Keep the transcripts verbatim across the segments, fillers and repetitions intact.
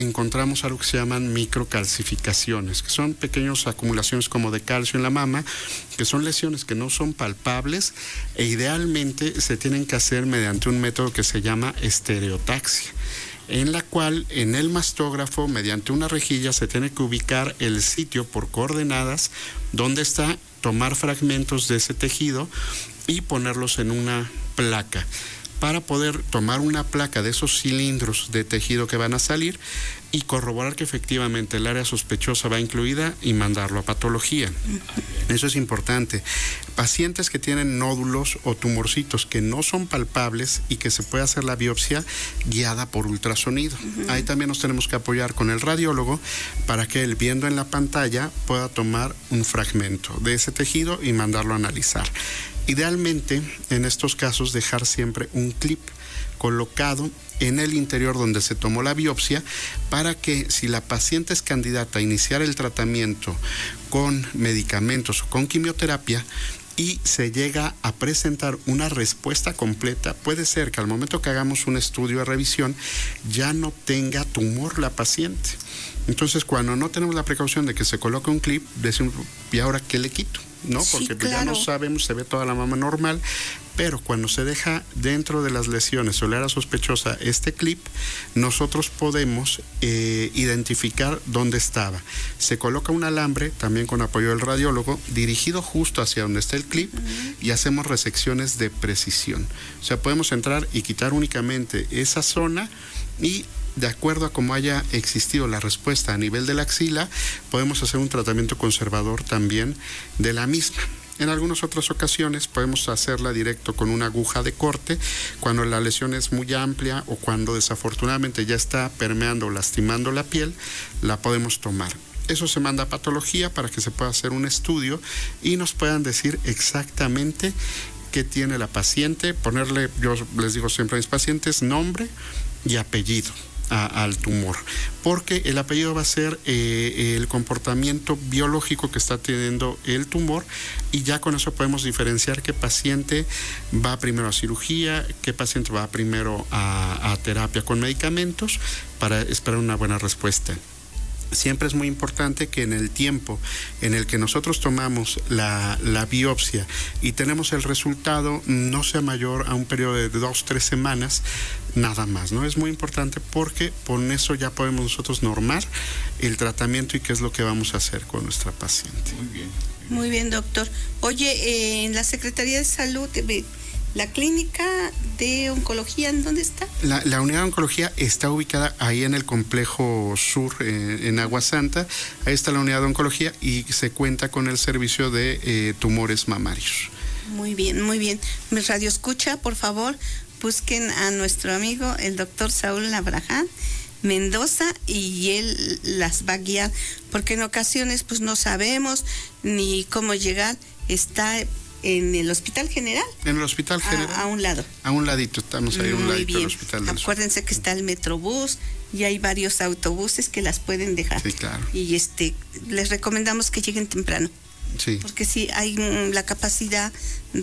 encontramos algo que se llaman microcalcificaciones, que son pequeñas acumulaciones como de calcio en la mama, que son lesiones que no son palpables e idealmente se tienen que hacer mediante un método que se llama estereotaxia, en la cual en el mastógrafo, mediante una rejilla, se tiene que ubicar el sitio por coordenadas donde está, tomar fragmentos de ese tejido y ponerlos en una placa, para poder tomar una placa de esos cilindros de tejido que van a salir y corroborar que efectivamente el área sospechosa va incluida y mandarlo a patología. Eso es importante. Pacientes que tienen nódulos o tumorcitos que no son palpables y que se puede hacer la biopsia guiada por ultrasonido. Uh-huh. Ahí también nos tenemos que apoyar con el radiólogo para que él, viendo en la pantalla, pueda tomar un fragmento de ese tejido y mandarlo a analizar. Idealmente, en estos casos, dejar siempre un clip colocado en el interior donde se tomó la biopsia para que, si la paciente es candidata a iniciar el tratamiento con medicamentos o con quimioterapia y se llega a presentar una respuesta completa, puede ser que al momento que hagamos un estudio de revisión ya no tenga tumor la paciente. Entonces, cuando no tenemos la precaución de que se coloque un clip, decimos, ¿y ahora qué le quito? ¿No? Porque sí, claro, ya no sabemos, se ve toda la mama normal, pero cuando se deja dentro de las lesiones o la área sospechosa este clip, nosotros podemos eh, identificar dónde estaba. Se coloca un alambre, también con apoyo del radiólogo, dirigido justo hacia donde está el clip, uh-huh, y hacemos resecciones de precisión. O sea, podemos entrar y quitar únicamente esa zona y, de acuerdo a cómo haya existido la respuesta a nivel de la axila, podemos hacer un tratamiento conservador también de la misma. En algunas otras ocasiones podemos hacerla directo con una aguja de corte, cuando la lesión es muy amplia o cuando desafortunadamente ya está permeando o lastimando la piel, la podemos tomar. Eso se manda a patología para que se pueda hacer un estudio y nos puedan decir exactamente qué tiene la paciente, ponerle, yo les digo siempre a mis pacientes, nombre y apellido A, al tumor, porque el apellido va a ser eh, el comportamiento biológico que está teniendo el tumor y ya con eso podemos diferenciar qué paciente va primero a cirugía, qué paciente va primero a, a terapia con medicamentos para esperar una buena respuesta. Siempre es muy importante que en el tiempo en el que nosotros tomamos la, la biopsia y tenemos el resultado no sea mayor a un periodo de dos, tres semanas, nada más, ¿no? Es muy importante porque con eso ya podemos nosotros normar el tratamiento y qué es lo que vamos a hacer con nuestra paciente. Muy bien. Muy bien, doctor. Oye, eh, en la Secretaría de Salud, ¿la clínica de oncología en dónde está? La, la unidad de oncología está ubicada ahí en el complejo sur, eh, en Agua Santa. Ahí está la unidad de oncología y se cuenta con el servicio de eh, tumores mamarios. Muy bien, muy bien. Mi radio escucha, por favor, busquen a nuestro amigo, el doctor Saúl Abraham Mendoza, y él las va a guiar, porque en ocasiones pues no sabemos ni cómo llegar. Está en el Hospital General. En el Hospital General. A, a un lado. A un ladito, estamos ahí a un Muy ladito bien. del Hospital del Acuérdense Sur. que está el Metrobús y hay varios autobuses que las pueden dejar. Sí, claro. Y este les recomendamos que lleguen temprano. Sí. Porque sí, hay la capacidad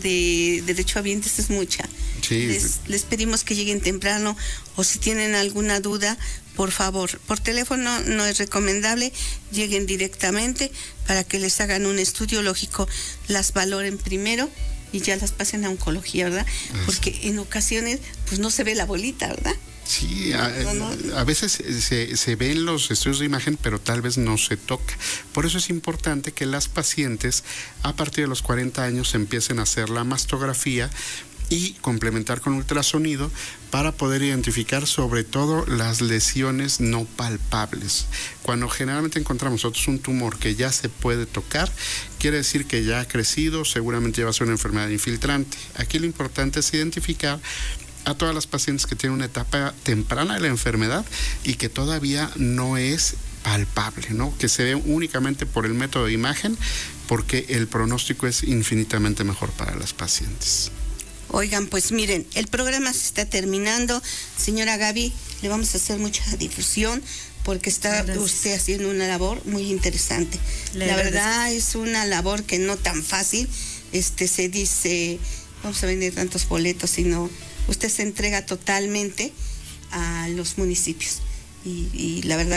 de derechohabientes es mucha. Sí. Les, les pedimos que lleguen temprano, o si tienen alguna duda, por favor, por teléfono no es recomendable, lleguen directamente para que les hagan un estudio lógico, las valoren primero y ya las pasen a oncología, ¿verdad? Porque en ocasiones pues no se ve la bolita, ¿verdad? Sí, a, no, no. a veces se, se ven los estudios de imagen, pero tal vez no se toca. Por eso es importante que las pacientes a partir de los cuarenta años empiecen a hacer la mastografía y complementar con ultrasonido para poder identificar sobre todo las lesiones no palpables. Cuando generalmente encontramos nosotros un tumor que ya se puede tocar, quiere decir que ya ha crecido, seguramente ya va a ser una enfermedad infiltrante. Aquí lo importante es identificar a todas las pacientes que tienen una etapa temprana de la enfermedad y que todavía no es palpable, ¿no? Que se ve únicamente por el método de imagen, porque el pronóstico es infinitamente mejor para las pacientes. Oigan, pues miren, el programa se está terminando. Señora Gaby, le vamos a hacer mucha difusión porque está Gracias. usted haciendo una labor muy interesante. Le La agradezco. verdad es una labor que no tan fácil. Este se dice, vamos a vender tantos boletos, sino usted se entrega totalmente a los municipios. y, y la verdad